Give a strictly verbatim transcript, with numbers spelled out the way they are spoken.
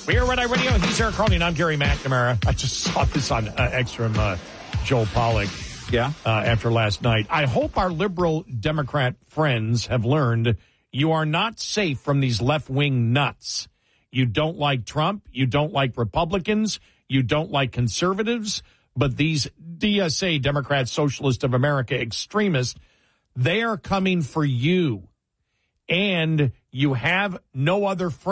We are Red Eye Radio. He's Eric Carney, and I'm Gary McNamara. I just saw this on uh, X from uh, Joel Pollack. Yeah. Uh, after last night. I hope our liberal Democrat friends have learned you are not safe from these left-wing nuts. You don't like Trump. You don't like Republicans. You don't like conservatives. But these D S A, Democrat Socialist of America extremists, they are coming for you. And you have no other friends.